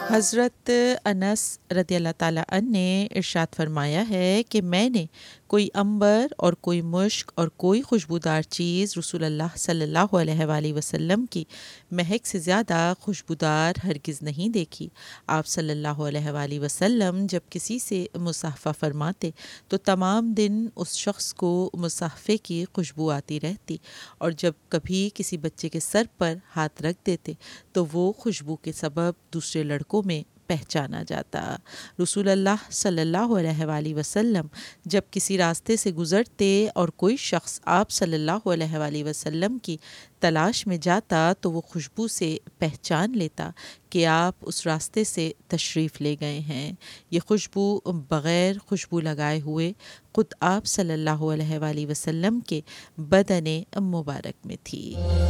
हज़रत अनस रदियल्लाहु ताला अन्हु ने इरशाद फरमाया है कि मैंने कोई अंबर और कोई मुश्क और कोई खुशबूदार चीज़ रसूलुल्लाह सल्लल्लाहु अलैहि वसल्लम की महक से ज़्यादा खुशबूदार हरगिज़ नहीं देखी। आप सल्लल्लाहु अलैहि वसल्लम जब किसी से मुसाफ़ा फरमाते तो तमाम दिन उस शख्स को मुसाफ़े की खुशबू आती रहती, और जब कभी किसी बच्चे के सर पर हाथ रख देते तो वो खुशबू के सबब दूसरे लड़कों में पहचाना जाता। रसूलुल्लाह सल्लल्लाहु अलैहि वसल्लम जब किसी रास्ते से गुज़रते और कोई शख्स आप सल्लल्लाहु अलैहि वसल्लम की तलाश में जाता तो वो खुशबू से पहचान लेता कि आप उस रास्ते से तशरीफ़ ले गए हैं। ये खुशबू बग़ैर खुशबू लगाए हुए ख़ुद आप सल्लल्लाहु अलैहि वसल्लम के बदन मुबारक में थी।